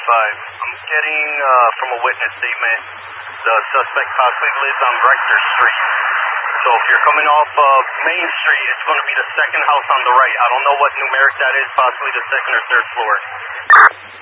I'm getting from a witness statement the suspect possibly lives on Rector Street. So if you're coming off of Main Street, it's going to be the second house on the right. I don't know what numeric that is, possibly the second or third floor.